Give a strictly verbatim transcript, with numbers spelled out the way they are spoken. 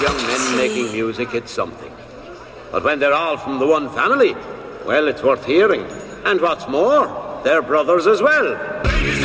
young men making music, it's something. But when they're all from the one family, well, it's worth hearing. And what's more, they're brothers as well.